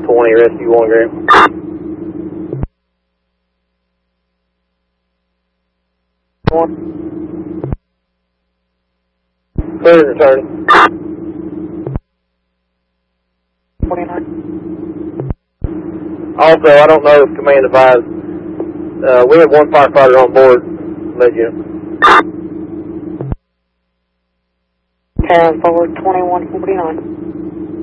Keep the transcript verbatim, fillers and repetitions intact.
twenty, rescue one, Graham. One. Clear return. twenty-nine. Also, I don't know if command advised, uh, we have one firefighter on board, let you know. Carry forward twenty-one forty-nine.